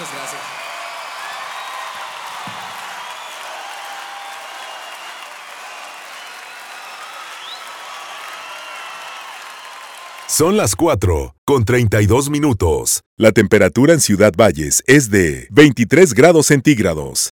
Muchas gracias. Son las 4:32. La temperatura en Ciudad Valles es de 23 grados centígrados.